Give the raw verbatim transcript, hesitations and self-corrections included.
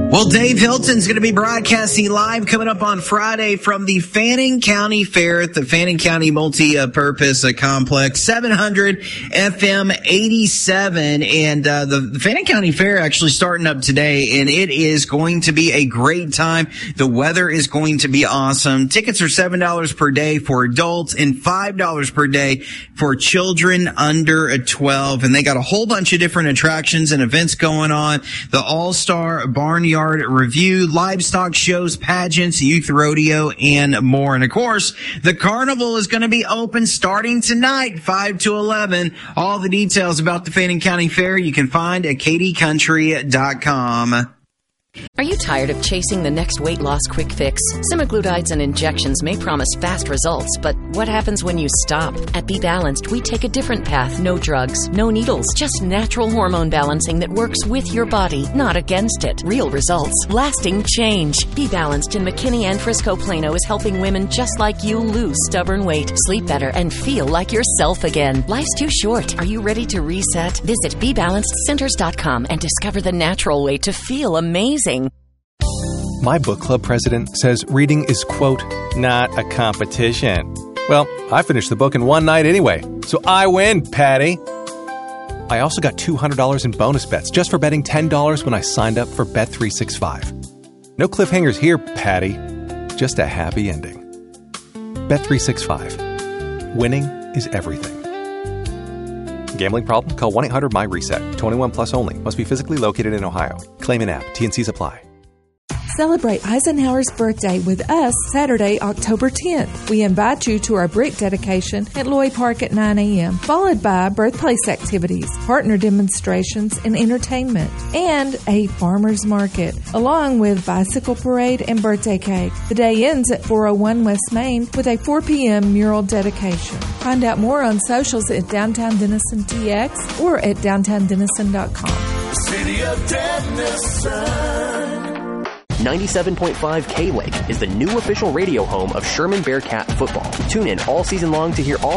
Well, Dave Hilton's going to be broadcasting live coming up on Friday from the Fannin County Fair at the Fannin County Multi-Purpose Complex, seven hundred F M eighty-seven. And uh, the, the Fannin County Fair actually starting up today, and it is going to be a great time. The weather is going to be awesome. Tickets are seven dollars per day for adults and five dollars per day for children under twelve. And they got a whole bunch of different attractions and events going on. The All-Star Barnyard Review, livestock shows, pageants, youth rodeo, and more. And of course, the carnival is going to be open starting tonight, five to eleven. All the details about the Fannin County Fair you can find at katy country dot com. Are you tired of chasing the next weight loss quick fix? Semaglutides and injections may promise fast results, but what happens when you stop? At Be Balanced, we take a different path. No drugs, no needles, just natural hormone balancing that works with your body, not against it. Real results, lasting change. Be Balanced in McKinney and Frisco Plano is helping women just like you lose stubborn weight, sleep better, and feel like yourself again. Life's too short. Are you ready to reset? Visit be balanced centers dot com and discover the natural way to feel amazing. My book club president says reading is, quote, not a competition. Well, I finished the book in one night anyway, so I win, Patty. I also got two hundred dollars in bonus bets just for betting ten dollars when I signed up for Bet three sixty-five. No cliffhangers here, Patty. Just a happy ending. Bet three sixty-five. Winning is everything. Gambling problem? Call one eight hundred M Y RESET. twenty-one plus only. Must be physically located in Ohio. Claim an app. T and C's apply. Celebrate Eisenhower's birthday with us Saturday, October tenth. We invite you to our brick dedication at Lloyd Park at nine a.m., followed by birthplace activities, partner demonstrations, and entertainment, and a farmer's market, along with bicycle parade and birthday cake. The day ends at four oh one West Main with a four p.m. mural dedication. Find out more on socials at Downtown Denison T X or at downtown denison dot com. City of Denison. ninety-seven point five K-Lake is the new official radio home of Sherman Bearcat football. Tune in all season long to hear all